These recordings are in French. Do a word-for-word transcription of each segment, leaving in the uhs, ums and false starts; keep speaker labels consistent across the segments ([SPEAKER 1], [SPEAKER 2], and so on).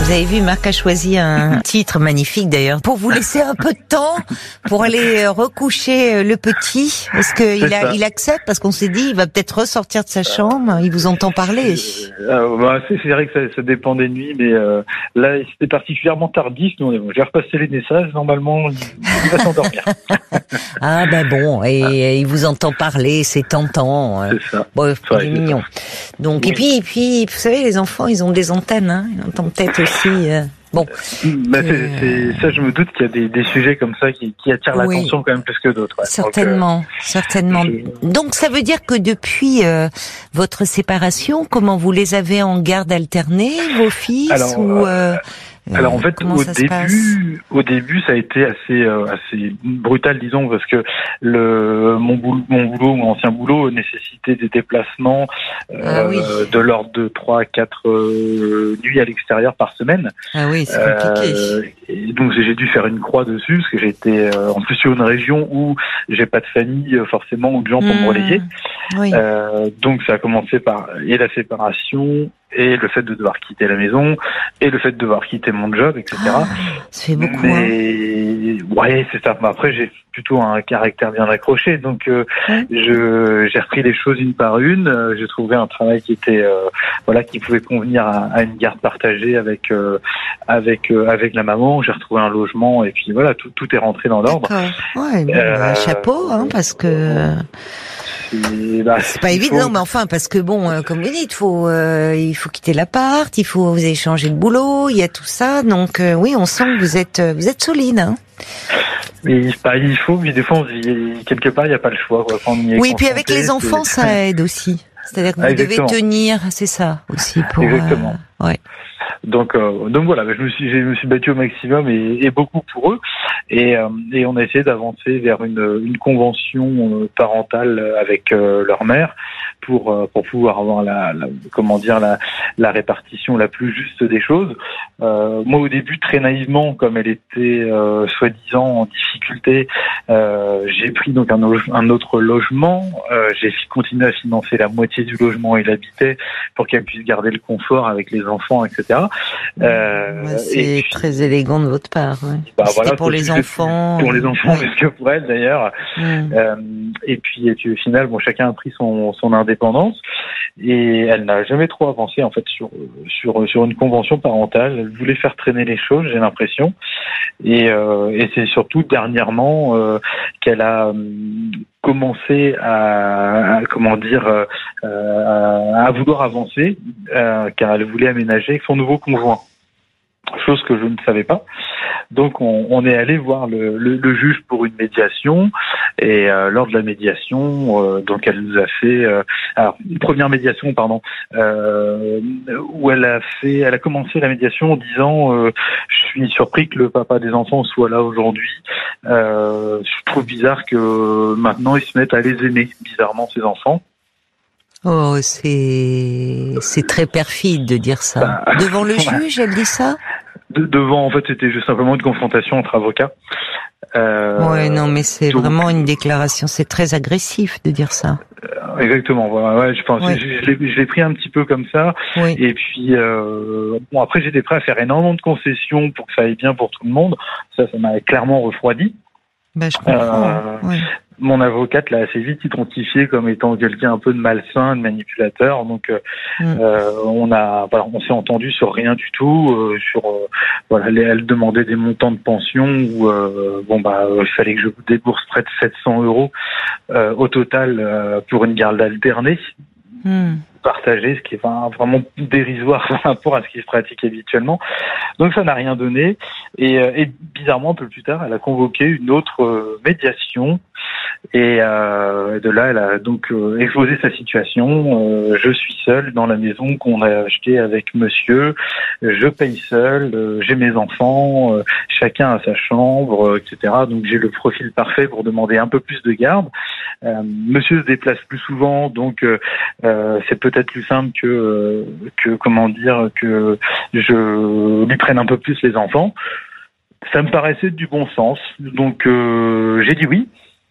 [SPEAKER 1] Vous avez vu, Marc a choisi un titre magnifique d'ailleurs, pour vous laisser un peu de temps pour aller recoucher le petit. Est-ce qu'il a, il accepte? Parce qu'on s'est dit, il va peut-être ressortir de sa chambre, il vous entend parler.
[SPEAKER 2] Euh, bah, c'est, c'est vrai que ça, ça dépend des nuits, mais euh, là, c'était particulièrement tardif. Nous, bon, j'ai repassé les messages, normalement, il, il va s'endormir.
[SPEAKER 1] Ah ben bon, et, et il vous entend parler, c'est tentant.
[SPEAKER 2] C'est ça.
[SPEAKER 1] Bon,
[SPEAKER 2] c'est
[SPEAKER 1] il est mignon. Ça. Donc,
[SPEAKER 2] oui.
[SPEAKER 1] et puis, et puis, vous savez, les enfants, ils ont des antennes, hein, ils entendent peut-être aussi... Euh... Bon,
[SPEAKER 2] bah, c'est, euh... c'est, ça, je me doute qu'il y a des, des sujets comme ça qui, qui attirent oui. l'attention quand même plus que d'autres. Ouais.
[SPEAKER 1] Certainement, Donc, euh, certainement. Je... Donc, ça veut dire que depuis euh, votre séparation, comment vous les avez en garde alternée, vos fils
[SPEAKER 2] Alors,
[SPEAKER 1] ou euh...
[SPEAKER 2] Alors en fait, au début, au début, ça a été assez, euh, assez brutal, disons, parce que le mon boulot, mon boulot, mon ancien boulot, nécessitait des déplacements euh,
[SPEAKER 1] ah oui.
[SPEAKER 2] de l'ordre de trois à quatre euh, nuits à l'extérieur par semaine.
[SPEAKER 1] Ah oui, c'est compliqué.
[SPEAKER 2] Euh, et donc j'ai dû faire une croix dessus, parce que j'étais euh, en plus sur une région où j'ai pas de famille forcément ou de gens pour mmh. me relayer.
[SPEAKER 1] Oui.
[SPEAKER 2] Euh, donc ça a commencé par et la séparation. Et le fait de devoir quitter la maison, et le fait de devoir quitter mon job, et cetera.
[SPEAKER 1] Ah, ça fait beaucoup.
[SPEAKER 2] Mais hein. ouais, c'est ça. Après, j'ai plutôt un caractère bien accroché, donc euh, ouais. je j'ai repris les choses une par une. Euh, j'ai trouvé un travail qui était euh, voilà, qui pouvait convenir à, à une garde partagée avec euh, avec euh, avec la maman. J'ai retrouvé un logement, et puis voilà, tout tout est rentré dans l'ordre.
[SPEAKER 1] Ouais, euh, un chapeau, hein, parce que.
[SPEAKER 2] Et bah,
[SPEAKER 1] c'est pas évident, faut... mais enfin, parce que bon, euh, comme vous dites, il faut, euh, il faut quitter l'appart, il faut vous échanger de boulot, il y a tout ça, donc euh, oui, on sent que vous êtes, vous êtes solide, hein.
[SPEAKER 2] Mais bah, il faut, mais des fois, on se dit, quelque part, il n'y a pas le choix, quoi. Quand on y est
[SPEAKER 1] oui, puis avec les enfants, c'est... ça aide aussi. C'est-à-dire que vous Exactement. devez tenir, c'est ça aussi pour.
[SPEAKER 2] Exactement.
[SPEAKER 1] Euh, ouais.
[SPEAKER 2] Donc, euh, donc voilà, je me suis, je me suis battu au maximum et, et beaucoup pour eux. Et, euh, et on a essayé d'avancer vers une, une convention parentale avec euh, leur mère pour euh, pour pouvoir avoir la, la comment dire la, la répartition la plus juste des choses. Euh, moi, au début, très naïvement, comme elle était euh, soi-disant en difficulté, euh, j'ai pris donc un, un autre logement. Euh, j'ai continué à financer la moitié du logement où il habitait pour qu'elle puisse garder le confort avec les enfants, et cetera.
[SPEAKER 1] Euh, bah, c'est puis, très élégant de votre part. Ouais.
[SPEAKER 2] Bah, voilà,
[SPEAKER 1] pour les enfants.
[SPEAKER 2] Pour les enfants, mais que pour elle d'ailleurs. Mm. Euh, et puis, et puis au final, bon, chacun a pris son, son indépendance et elle n'a jamais trop avancé en fait sur sur sur une convention parentale. Elle voulait faire traîner les choses, j'ai l'impression. Et, euh, et c'est surtout dernièrement euh, qu'elle a euh, commencé à, à comment dire euh, à, à vouloir avancer euh, car elle voulait aménager avec son nouveau conjoint. Chose que je ne savais pas. Donc on, on est allé voir le, le, le juge pour une médiation et euh, lors de la médiation, euh, donc elle nous a fait euh, alors une première médiation pardon euh, où elle a fait, elle a commencé la médiation en disant euh, je suis surpris que le papa des enfants soit là aujourd'hui. Euh, je trouve bizarre que maintenant ils se mettent à les aimer bizarrement ces enfants.
[SPEAKER 1] Oh, c'est c'est très perfide de dire ça. Bah, devant le juge, elle dit ça?
[SPEAKER 2] De, devant, en fait, c'était juste simplement une confrontation entre avocats.
[SPEAKER 1] Euh, ouais, non, mais c'est donc, vraiment une déclaration. C'est très agressif de dire ça.
[SPEAKER 2] Euh, exactement. Voilà. Ouais, je pense. Ouais. Je, je, l'ai, je l'ai pris un petit peu comme ça.
[SPEAKER 1] Oui.
[SPEAKER 2] Et puis, euh, bon, après, j'étais prêt à faire énormément de concessions pour que ça aille bien pour tout le monde. Ça, ça m'a clairement refroidi.
[SPEAKER 1] Ben, je comprends. Euh, ouais.
[SPEAKER 2] Mon avocate l'a assez vite identifié comme étant quelqu'un un peu de malsain, de manipulateur. Donc, euh, mm. euh, on a, voilà, on s'est entendu sur rien du tout. Euh, sur, euh, voilà, elle demandait des montants de pension où, euh, bon bah, il fallait que je débourse près de sept cents euros euh, au total euh, pour une garde alternée. Mm. Partagé, ce qui est enfin, vraiment dérisoire par rapport à ce qui se pratique habituellement. Donc ça n'a rien donné. Et, et bizarrement, un peu plus tard, elle a convoqué une autre euh, médiation. Et euh, de là, elle a donc euh, exposé sa situation. Euh, je suis seule dans la maison qu'on a achetée avec monsieur. Je paye seule. Euh, j'ai mes enfants. Euh, chacun a sa chambre, euh, et cetera. Donc j'ai le profil parfait pour demander un peu plus de garde. Euh, monsieur se déplace plus souvent, donc euh, euh, c'est peut-être plus simple que euh, que comment dire que je lui prenne un peu plus les enfants. Ça me paraissait du bon sens, donc euh, j'ai dit oui.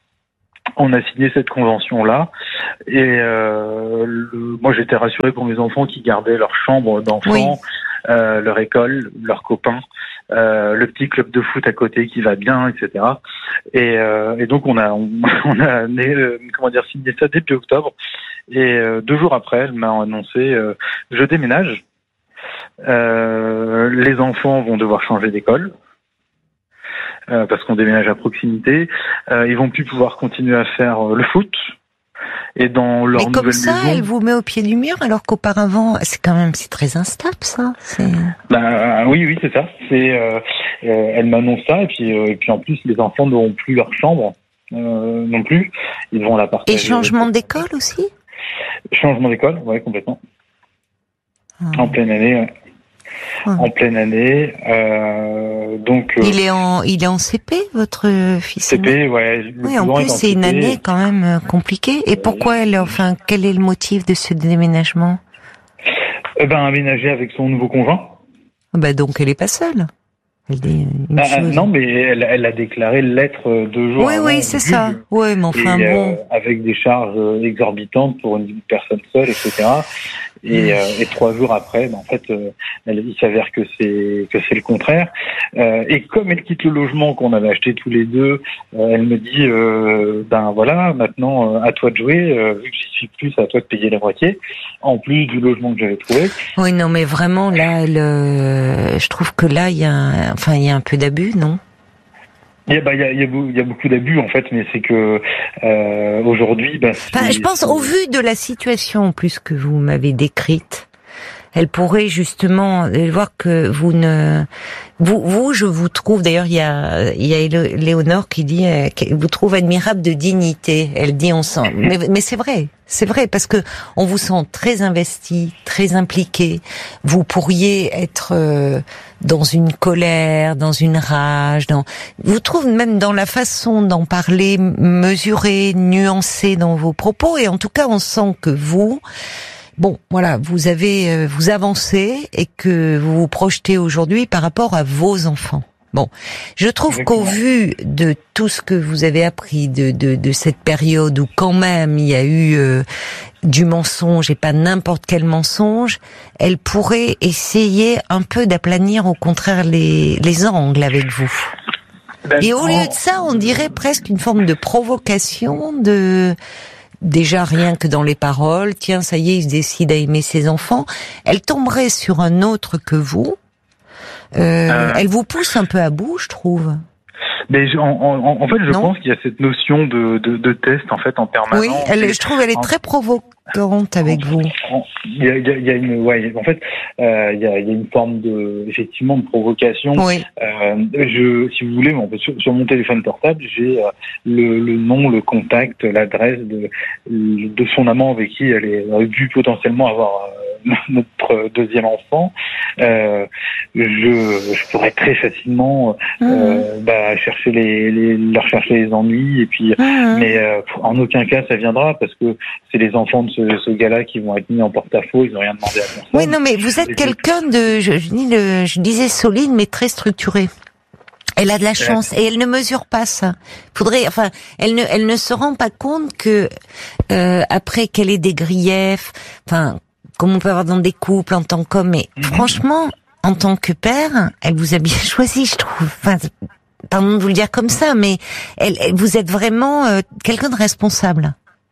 [SPEAKER 2] On a signé cette convention-là et euh, le, moi j'étais rassuré pour mes enfants qui gardaient leur chambre d'enfants. Oui. euh, leur école, leurs copains, euh, le petit club de foot à côté qui va bien, et cetera. Et, euh, et donc on a on, on a euh, comment dire signé ça début octobre. Et euh, deux jours après, elle m'a annoncé euh, je déménage. Euh, les enfants vont devoir changer d'école. Euh, parce qu'on déménage à proximité, euh, ils vont plus pouvoir continuer à faire euh, le foot. Et dans leur
[SPEAKER 1] Mais comme ça,
[SPEAKER 2] maison,
[SPEAKER 1] elle vous met au pied du mur, alors qu'auparavant, c'est quand même c'est très instable, ça. C'est...
[SPEAKER 2] Bah oui, oui, c'est ça. C'est, euh, euh, elle m'annonce ça, et puis, euh, et puis en plus, les enfants n'auront plus leur chambre euh, non plus. Ils vont la partager.
[SPEAKER 1] Et changement d'école aussi.
[SPEAKER 2] Changement d'école, ouais, complètement. Ah. En pleine année. Ouais. En pleine année, euh, donc. Euh,
[SPEAKER 1] il est en, il est en C P, votre fils.
[SPEAKER 2] C P, ouais.
[SPEAKER 1] Oui, en plus c'est une année quand même compliquée. Et pourquoi elle, enfin, quel est le motif de ce déménagement?
[SPEAKER 2] Eh ben, aménager avec son nouveau conjoint.
[SPEAKER 1] Bah donc elle est pas seule. Elle dit une
[SPEAKER 2] ah,
[SPEAKER 1] chose.
[SPEAKER 2] Non, mais elle, elle a déclaré lettre deux jours.
[SPEAKER 1] Oui, avant, oui, c'est ça. Oui, mais enfin
[SPEAKER 2] et,
[SPEAKER 1] bon.
[SPEAKER 2] Euh, avec des charges exorbitantes pour une personne seule, et cetera. Et, euh, et trois jours après, ben, en fait, euh, elle, il s'avère que c'est que c'est le contraire. Euh, et comme elle quitte le logement qu'on avait acheté tous les deux, euh, elle me dit, euh, ben voilà, maintenant euh, à toi de jouer. Euh, vu que j'y suis plus, c'est à toi de payer la moitié, en plus du logement que j'avais trouvé.
[SPEAKER 1] Oui, non, mais vraiment là, elle, euh, je trouve que là, il y a, un, enfin, il y a un peu d'abus, non?
[SPEAKER 2] Il y a, bah, il y a, il y a, il y a beaucoup d'abus en fait, mais c'est que euh, aujourd'hui, bah,
[SPEAKER 1] enfin, je pense au vu de la situation en plus que vous m'avez décrite, elle pourrait justement voir que vous ne, vous, vous, je vous trouve. D'ailleurs, il y a, il y a Léonore qui dit, qu'elle vous trouve admirable de dignité. Elle dit, on sent, mais, mais c'est vrai, c'est vrai parce que on vous sent très investi, très impliqué. Vous pourriez être euh, dans une colère, dans une rage, dans, vous trouvez même dans la façon d'en parler, mesuré, nuancé dans vos propos, et en tout cas, on sent que vous, bon, voilà, vous avez, vous avancez et que vous vous projetez aujourd'hui par rapport à vos enfants. Bon, je trouve Exactement. Qu'au vu de tout ce que vous avez appris de, de, de cette période où quand même il y a eu euh, du mensonge et pas n'importe quel mensonge, elle pourrait essayer un peu d'aplanir au contraire les, les angles avec vous. Ben, et au lieu de ça, on dirait presque une forme de provocation, de... Déjà rien que dans les paroles, tiens, ça y est, il se décide à aimer ses enfants. Elle tomberait sur un autre que vous. Euh, euh... Elle vous pousse un peu à bout, je trouve.
[SPEAKER 2] Mais en, en, en fait, je non. pense qu'il y a cette notion de, de, de test en fait en permanence.
[SPEAKER 1] Oui, elle, je trouve elle est en, très provocante avec
[SPEAKER 2] en,
[SPEAKER 1] vous.
[SPEAKER 2] Il y a, il y a une, ouais, en fait, euh, il y a, il y a une forme de, effectivement, de provocation.
[SPEAKER 1] Oui.
[SPEAKER 2] Euh, je, si vous voulez, on peut sur, sur mon téléphone portable, j'ai euh, le, le nom, le contact, l'adresse de, de son amant avec qui elle est aurait dû potentiellement avoir euh, notre deuxième enfant. Euh, je, je pourrais très facilement euh, mmh. bah, chercher les, les, leur chercher les ennuis et puis, mmh. mais euh, en aucun cas ça viendra parce que c'est les enfants de ce, ce gars-là qui vont être mis en porte-à-faux. Ils n'ont rien demandé à personne.
[SPEAKER 1] Oui, non, mais vous êtes et quelqu'un de, je, je, dis le, je disais solide, mais très structuré. Elle a de la chance et elle ne mesure pas ça. Faudrait, enfin, elle ne, elle ne se rend pas compte que euh, après qu'elle ait des griefs, enfin. Comme on peut avoir dans des couples en tant qu'homme, mais mmh. franchement, en tant que père, elle vous a bien choisi, je trouve. Enfin, pardon de vous le dire comme ça, mais elle, elle vous êtes vraiment euh, quelqu'un de responsable.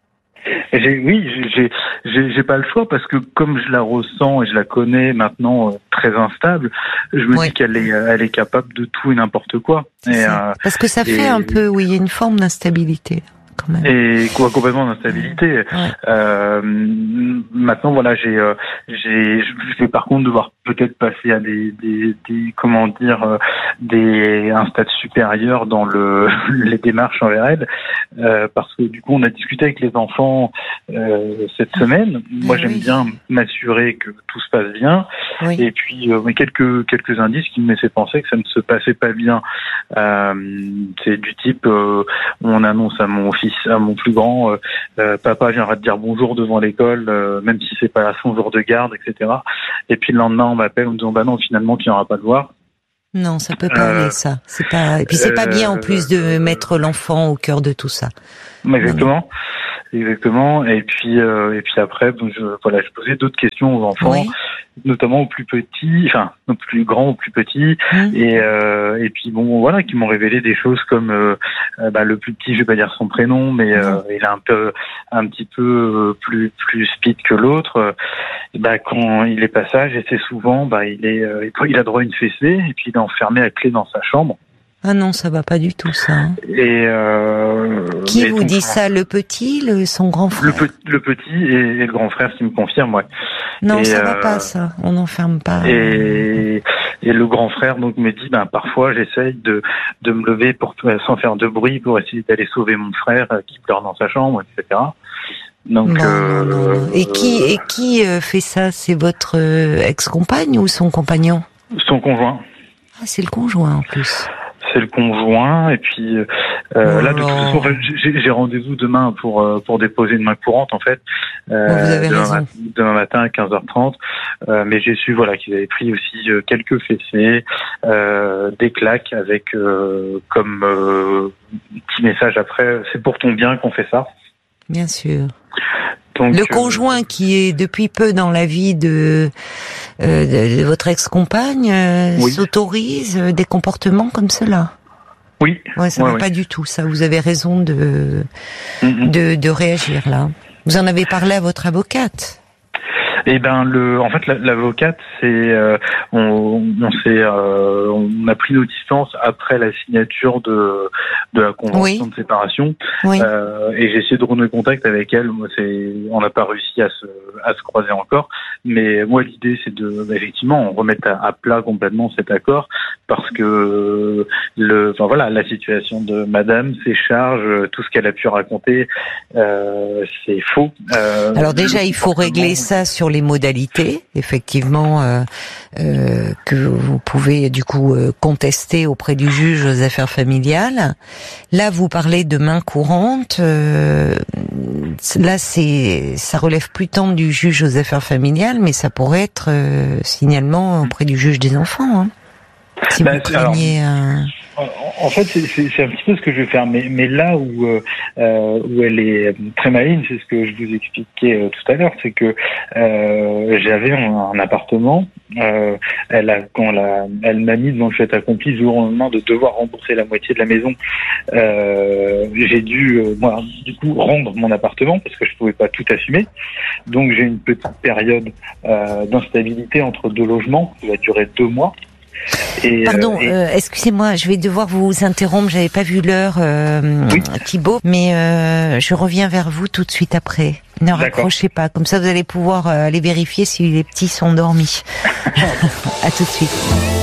[SPEAKER 2] J'ai, oui, j'ai, j'ai, j'ai pas le choix parce que comme je la ressens et je la connais maintenant euh, très instable, je me oui. dis qu'elle est, elle est capable de tout et n'importe quoi. Et,
[SPEAKER 1] euh, parce que ça et... fait un peu, oui, il y a une forme d'instabilité. Quand même.
[SPEAKER 2] Et quoi, complètement d'instabilité. Ouais. Euh, maintenant, voilà, j'ai, euh, j'ai, je vais par contre devoir peut-être passer à des, des, des comment dire, euh, des, un stade supérieur dans le, les démarches envers elle, euh, parce que du coup, on a discuté avec les enfants euh, cette semaine. Moi, oui. j'aime bien m'assurer que tout se passe bien. Oui. Et puis, euh, quelques quelques indices qui me laissaient penser que ça ne se passait pas bien. Euh, c'est du type, euh, on annonce à mon fils, à mon plus grand, euh, euh, papa viendra te dire bonjour devant l'école, euh, même si c'est pas son jour de garde, et cetera. Et puis le lendemain, on m'appelle en me disant bah non, finalement, tu n'iras pas le voir.
[SPEAKER 1] Non, ça peut pas aller, euh, ça. C'est pas. Et puis c'est euh, pas bien en plus de mettre l'enfant au cœur de tout ça.
[SPEAKER 2] Exactement. exactement. Et puis euh, et puis après, bon, je, voilà, je posais d'autres questions aux enfants, oui. notamment aux plus petits, enfin aux plus grands, aux plus petits, mmh. et euh, et puis bon, voilà, qui m'ont révélé des choses comme euh, bah, le plus petit, je vais pas dire son prénom, mais euh, mmh. il est un peu un petit peu plus plus speed que l'autre. Et bah quand il est pas sage, et c'est souvent, bah il est euh, il a droit à une fessée, et puis il est enfermé à clé dans sa chambre.
[SPEAKER 1] Ah non, ça va pas du tout, ça. Hein.
[SPEAKER 2] Et euh,
[SPEAKER 1] qui vous dit ça, le petit, le, son grand frère?
[SPEAKER 2] Le, pe- le petit et, et le grand frère qui me confirme, ouais.
[SPEAKER 1] Non,
[SPEAKER 2] et,
[SPEAKER 1] ça
[SPEAKER 2] euh,
[SPEAKER 1] va pas, ça. On n'enferme pas.
[SPEAKER 2] Et, et le grand frère donc me dit, ben parfois j'essaye de de me lever pour sans faire de bruit pour essayer d'aller sauver mon frère qui pleure dans sa chambre, et cetera. Donc.
[SPEAKER 1] Non,
[SPEAKER 2] euh,
[SPEAKER 1] non, non, non. Et qui et qui fait ça? C'est votre ex-compagne ou son compagnon?
[SPEAKER 2] Son conjoint.
[SPEAKER 1] Ah, c'est le conjoint en plus.
[SPEAKER 2] C'est le conjoint, et puis euh, oh là de toute façon j'ai, j'ai rendez-vous demain pour euh, pour déposer une main courante en fait
[SPEAKER 1] euh, oh, vous avez
[SPEAKER 2] demain,
[SPEAKER 1] raison.
[SPEAKER 2] demain matin à quinze heures trente, euh, mais j'ai su voilà qu'ils avaient pris aussi euh, quelques fessées, euh, des claques avec euh, comme euh, petit message après, c'est pour ton bien qu'on fait ça.
[SPEAKER 1] Bien sûr.
[SPEAKER 2] Donc,
[SPEAKER 1] le conjoint euh, qui est depuis peu dans la vie de, euh, de, de votre ex-compagne euh, oui. s'autorise des comportements comme cela.
[SPEAKER 2] Oui.
[SPEAKER 1] Ouais, ça
[SPEAKER 2] ouais,
[SPEAKER 1] va
[SPEAKER 2] ouais.
[SPEAKER 1] pas du tout. Ça, vous avez raison de, mm-hmm. de de réagir là. Vous en avez parlé à votre avocate.
[SPEAKER 2] Eh ben le, en fait, l'avocate, c'est, euh, on, on s'est, euh, on a pris nos distances après la signature de de la convention oui. de séparation,
[SPEAKER 1] oui.
[SPEAKER 2] euh, et j'ai essayé de renouer contact avec elle. Moi, c'est, on n'a pas réussi à se à se croiser encore, mais moi l'idée c'est de, effectivement, on remettre à, à plat complètement cet accord, parce que le, enfin voilà, la situation de Madame, ses charges, tout ce qu'elle a pu raconter, euh, c'est faux. Euh,
[SPEAKER 1] Alors déjà, il faut régler ça sur les modalités, effectivement, euh, euh, que vous pouvez du coup euh, contester auprès du juge aux affaires familiales. Là, vous parlez de main courante. Euh, là, c'est, ça relève plus tant du juge aux affaires familiales, mais ça pourrait être euh, signalement auprès du juge des enfants. Hein, si bah, vous craignez un...
[SPEAKER 2] En fait, c'est, c'est, c'est un petit peu ce que je vais faire, mais, mais là où euh, où elle est très maligne, c'est ce que je vous expliquais euh, tout à l'heure, c'est que euh, j'avais un, un appartement. Euh, elle a quand la, elle m'a mis devant le fait accompli du jour au lendemain de devoir rembourser la moitié de la maison. Euh, j'ai dû euh, moi du coup rendre mon appartement parce que je pouvais pas tout assumer. Donc j'ai une petite période euh, d'instabilité entre deux logements qui va durer deux mois. Et
[SPEAKER 1] Pardon,
[SPEAKER 2] euh, et...
[SPEAKER 1] euh, excusez-moi, je vais devoir vous interrompre, j'avais pas vu l'heure, euh, oui. Thibaut, mais euh, je reviens vers vous tout de suite après. Ne raccrochez pas, comme ça vous allez pouvoir euh, aller vérifier si les petits sont endormis. À tout de suite.